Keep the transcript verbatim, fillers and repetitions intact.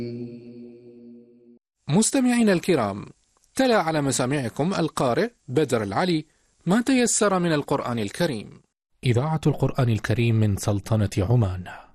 مستمعينا الكرام، تلا على مسامعكم القارئ بدر العلي ما تيسر من القرآن الكريم. إذاعة القرآن الكريم من سلطنة عمان.